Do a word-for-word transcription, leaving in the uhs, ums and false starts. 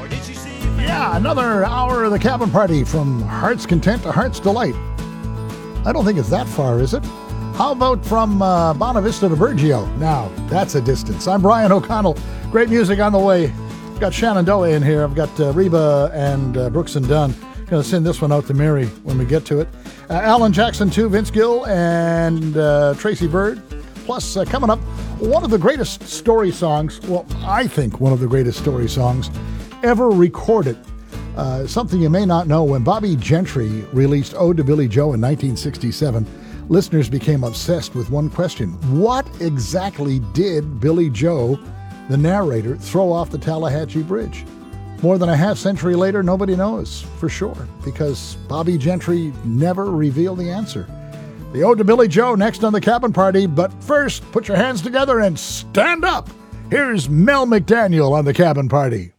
Yeah, another hour of the Cabin Party from Heart's Content to Heart's Delight. I don't think it's that far, is it? How about from uh, Bonavista to Burgeo? Now, that's a distance. I'm Brian O'Connell. Great music on the way. Got Shenandoah in here. I've got uh, Reba and uh, Brooks and Dunn. Going to send this one out to Mary when we get to it. Uh, Alan Jackson, too, Vince Gill, and uh, Tracy Bird. Plus, uh, coming up, one of the greatest story songs, well, I think one of the greatest story songs ever recorded. Uh, something you may not know, when Bobby Gentry released Ode to Billy Joe in nineteen sixty-seven, listeners became obsessed with one question. What exactly did Billy Joe, the narrator, throw off the Tallahatchie Bridge? More than a half century later, nobody knows for sure, because Bobby Gentry never revealed the answer. The Ode to Billy Joe next on the Cabin Party, but first, put your hands together and stand up. Here's Mel McDaniel on the Cabin Party.